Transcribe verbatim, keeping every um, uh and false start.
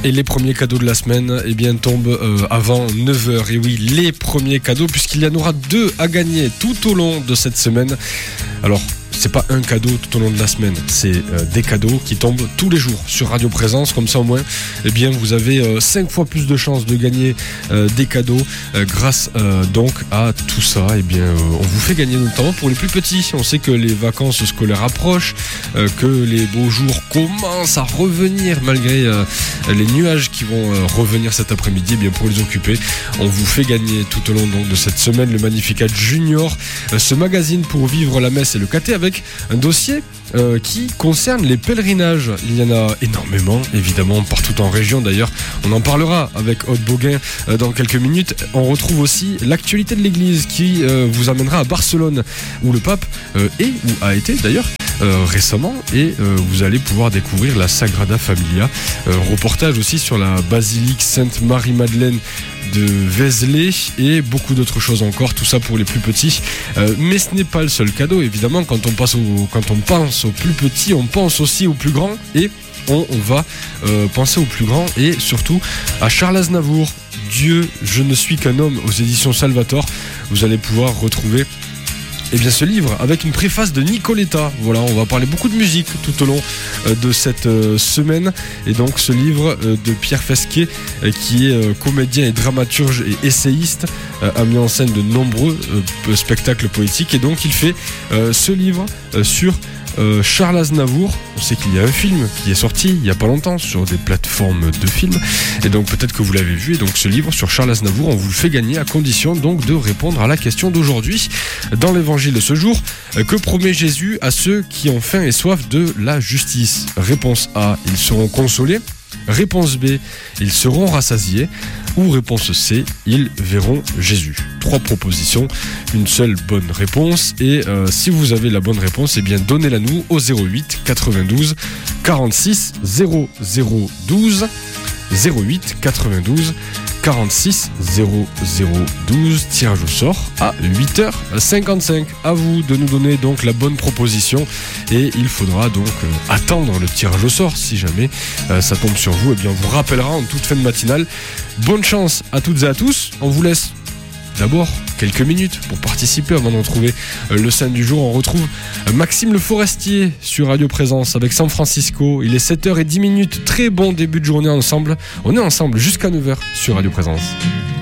Et les premiers cadeaux de la semaine eh bien, tombent euh, avant neuf heures. Et oui, les premiers cadeaux, puisqu'il y en aura deux à gagner tout au long de cette semaine. Alors, c'est pas un cadeau tout au long de la semaine, c'est euh, des cadeaux qui tombent tous les jours sur Radio Présence, comme ça au moins eh bien, vous avez euh, cinq fois plus de chances de gagner euh, des cadeaux euh, grâce euh, donc à tout ça. Eh bien, euh, on vous fait gagner notamment pour les plus petits. On sait que les vacances scolaires approchent, euh, que les beaux jours commencent à revenir malgré euh, les nuages qui vont euh, revenir cet après-midi. Eh bien, pour les occuper, on vous fait gagner tout au long donc, de cette semaine le Magnificat Junior, euh, ce magazine pour vivre la messe et le caté avec un dossier euh, qui concerne les pèlerinages. Il y en a énormément, évidemment, partout en région d'ailleurs. On en parlera avec Aude Boguin euh, dans quelques minutes. On retrouve aussi l'actualité de l'église qui euh, vous amènera à Barcelone, où le pape euh, est ou a été d'ailleurs euh, récemment, et euh, vous allez pouvoir découvrir la Sagrada Familia. Euh, reportage aussi sur la basilique Sainte-Marie-Madeleine de Vézelay et beaucoup d'autres choses encore, tout ça pour les plus petits. Euh, mais ce n'est pas le seul cadeau, évidemment. Quand on, passe au, quand on pense aux plus petits, on pense aussi aux plus grands, et on, on va euh, penser aux plus grands et surtout à Charles Aznavour. Dieu, je ne suis qu'un homme, aux éditions Salvator. Vous allez pouvoir retrouver eh bien, ce livre avec une préface de Nicoletta. Voilà, on va parler beaucoup de musique tout au long euh, de cette euh, semaine. Et donc ce livre euh, de Pierre Fesquet, euh, qui est euh, comédien et dramaturge et essayiste, euh, a mis en scène de nombreux euh, spectacles poétiques. Et donc il fait euh, ce livre euh, sur Euh, Charles Aznavour. On sait qu'il y a un film qui est sorti il n'y a pas longtemps sur des plateformes de films, et donc peut-être que vous l'avez vu. Et donc ce livre sur Charles Aznavour, on vous le fait gagner à condition donc de répondre à la question d'aujourd'hui dans l'évangile de ce jour. Que promet Jésus à ceux qui ont faim et soif de la justice? Réponse A, ils seront consolés. Réponse B, ils seront rassasiés. Ou réponse C, ils verront Jésus. Trois propositions, une seule bonne réponse. Et euh, si vous avez la bonne réponse, eh bien donnez-la nous au zéro huit quatre-vingt-douze quarante-six zéro zéro douze. zéro huit quatre-vingt-douze quarante-six zéro zéro douze. Tirage au sort à huit heures cinquante-cinq. À vous de nous donner donc la bonne proposition, et il faudra donc euh, attendre le tirage au sort. Si jamais euh, ça tombe sur vous, eh bien on vous rappellera en toute fin de matinale. Bonne chance à toutes et à tous. On vous laisse d'abord quelques minutes pour participer avant de retrouver euh, le scène du jour. On retrouve euh, Maxime Le Forestier sur Radio Présence avec San Francisco. Il est sept heures dix. Très bon début de journée ensemble. On est ensemble jusqu'à neuf heures sur Radio Présence.